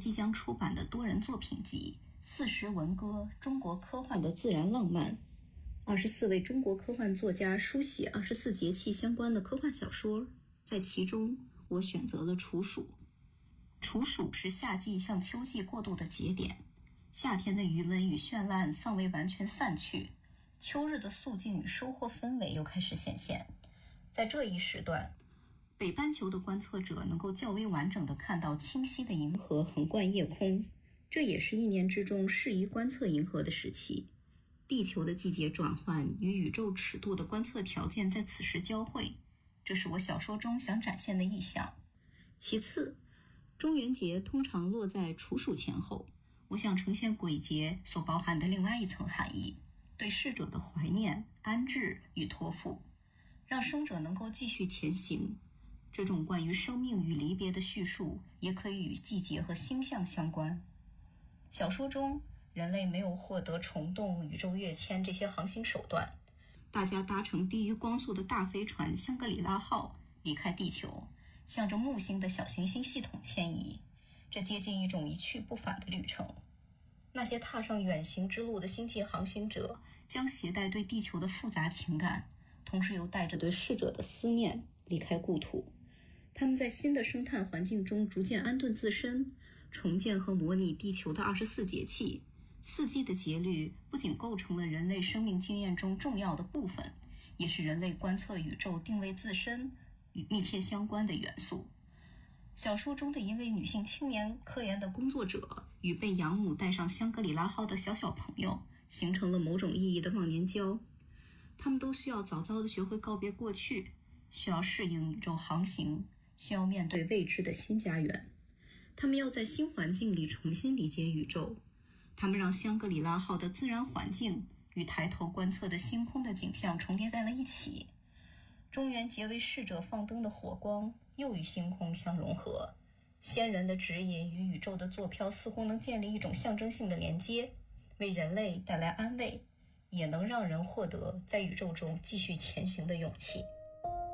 即将出版的多人作品集《40文歌：中国科幻的自然浪漫》，24位中国科幻作家书写24节气相关的科幻小说，在其中我选择了处暑。处暑是夏季向秋季过渡的节点，夏天的余温与绚烂尚未完全散去，秋日的肃静与收获氛围又开始显现。在这一时段，北半球的观测者能够较为完整地看到清晰的银河横贯夜空，这也是一年之中适宜观测银河的时期。地球的季节转换与宇宙尺度的观测条件在此时交汇，这是我小说中想展现的意象。其次，中元节通常落在处暑前后，我想呈现鬼节所包含的另外一层含义，对逝者的怀念、安置与托付，让生者能够继续前行。这种关于生命与离别的叙述也可以与季节和星象相关。小说中，人类没有获得虫洞、宇宙跃迁这些航行手段，大家搭乘低于光速的大飞船香格里拉号离开地球，向着木星的小行星系统迁移，这接近一种一去不返的旅程。那些踏上远行之路的星际航行者将携带对地球的复杂情感，同时又带着对逝者的思念离开故土。他们在新的生态环境中逐渐安顿自身，重建和模拟地球的24节气。四季的节律不仅构成了人类生命经验中重要的部分，也是人类观测宇宙、定位自身与密切相关的元素。小说中的一位女性青年科研的工作者与被养母带上香格里拉号的小朋友形成了某种意义的忘年交。他们都需要早早地学会告别过去，需要适应宇宙航行，需要面对未知的新家园。他们要在新环境里重新理解宇宙，他们让香格里拉号的自然环境与抬头观测的星空的景象重叠在了一起。中元节为逝者放灯的火光又与星空相融合，先人的指引与宇宙的坐标似乎能建立一种象征性的连接，为人类带来安慰，也能让人获得在宇宙中继续前行的勇气。